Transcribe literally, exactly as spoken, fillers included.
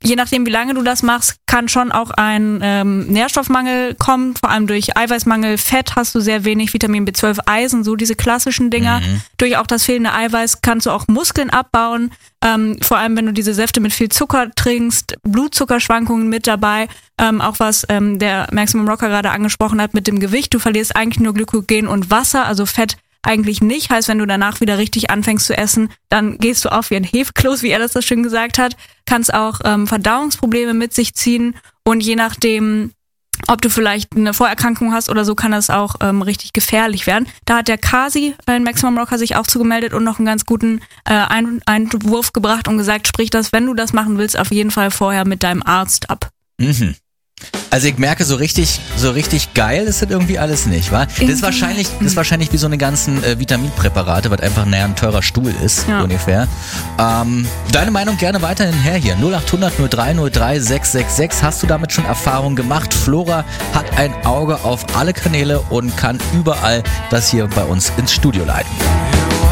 je nachdem, wie lange du das machst, kann schon auch ein ähm, Nährstoffmangel kommen, vor allem durch Eiweißmangel. Fett hast du sehr wenig, Vitamin B zwölf, Eisen, so diese klassischen Dinger. Mhm. Durch auch das fehlende Eiweiß kannst du auch Muskeln abbauen, ähm, vor allem wenn du diese Säfte mit viel Zucker trinkst, Blutzuckerschwankungen mit dabei, ähm, auch was ähm, der Maximum Rocker gerade angesprochen hat mit dem Gewicht. Du verlierst eigentlich nur Glykogen und Wasser, also Fett eigentlich nicht. Heißt, wenn du danach wieder richtig anfängst zu essen, dann gehst du auf wie ein Hefekloß, wie er das so schön gesagt hat. Kannst auch ähm, Verdauungsprobleme mit sich ziehen und je nachdem, ob du vielleicht eine Vorerkrankung hast oder so, kann das auch ähm, richtig gefährlich werden. Da hat der Kasi, ein Maximum Rocker, sich auch zugemeldet und noch einen ganz guten äh, Ein- Einwurf gebracht und gesagt, sprich das, wenn du das machen willst, auf jeden Fall vorher mit deinem Arzt ab. Mhm. Also ich merke, so richtig, so richtig geil ist das irgendwie alles nicht, wa? Das ist wahrscheinlich, das ist wahrscheinlich wie so eine ganzen äh, Vitaminpräparate, was einfach naja, ein teurer Stuhl ist, ja. ungefähr. Ähm, deine Meinung gerne weiterhin her hier. null acht hundert null drei null drei sechs sechs sechs. Hast du damit schon Erfahrung gemacht? Flora hat ein Auge auf alle Kanäle und kann überall das hier bei uns ins Studio leiten.